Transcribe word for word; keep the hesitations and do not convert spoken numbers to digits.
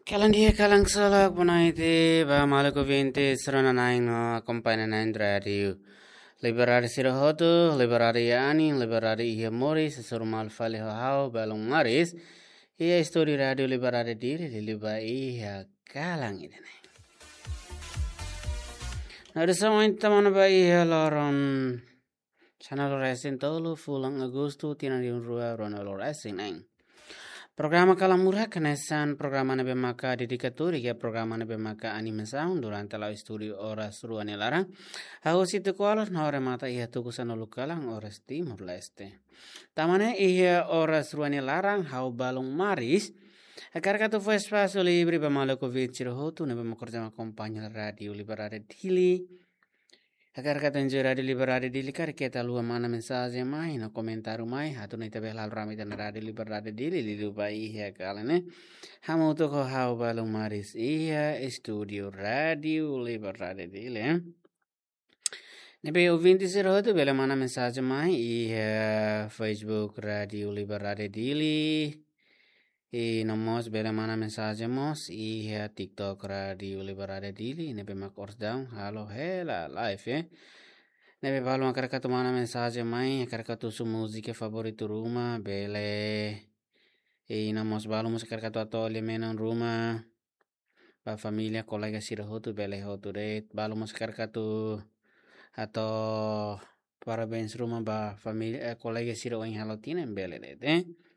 Kalan dia kalang salak bonaite ba malako vinte serana naing no accompagna naing radio. Liberare sirohoto, liberare yani, liberare ia moris, surmal fale hao balong maris. Ia story radio liberare diri liba ia kalang idene. Nada sama tamana ba ia loron channel resin tolo fulang agosto tina di rua ronalo resin naing. Programa Kalamurha kenesan programa nabe maka dedikatori ya programa nabe maka animação durante la studio horas ruane larang. Aku situ kualos na ora mata iya tukusan lukalang horas timur leste. Tamane iya horas ruane larang hau balong maris. Akar katu fue espacio libre pamalo covid cirohotu nabe makorjama kompanya radio liberare dili. Agar kata enjoy radio liberare dili kar kita lua mana mensagem mai no komentaru mai hatu na itabe hal rami dan radio liberare dili lilu bai iya kalane hamu to ko hau balong maris iya studio radio liberare dili nebe ouvinte siroto bela mana mensagem mai iya Facebook radio liberare dili e nomos bela mana mensagemos iya TikTok radio liberare dili nebe makors down halo hela live eh nebe balu akar katu mana mensagem mai akar katu su musica favorito ruma bele e nomos balu mus akar katu atolhe menon ruma ba familia kolega siroto bele hotu ret balu mus akar katu atau parabéns rumah ba família colega siro em halotina em bele eh